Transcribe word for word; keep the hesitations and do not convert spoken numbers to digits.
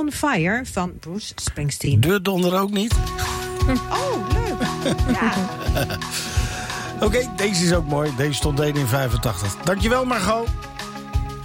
on Fire van Bruce Springsteen. De donder ook niet. Oh, leuk. Ja. Oké, okay, deze is ook mooi. Deze stond één in vijfentachtig. Dankjewel, Margot.